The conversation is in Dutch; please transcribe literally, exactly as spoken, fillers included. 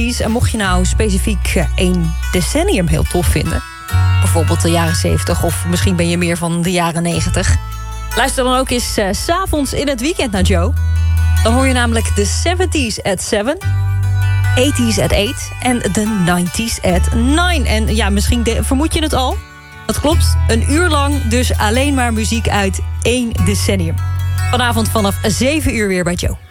seventies. En mocht je nou specifiek uh, één decennium heel tof vinden, bijvoorbeeld de jaren zeventig... of misschien ben je meer van de jaren negentig... luister dan ook eens uh, 's avonds in het weekend naar Joe. Dan hoor je namelijk de seventies at seven, eighties at eight en de nineties at nine. En ja, misschien de, vermoed je het al. Dat klopt, een uur lang dus alleen maar muziek uit één decennium. Vanavond vanaf zeven uur weer bij Joe.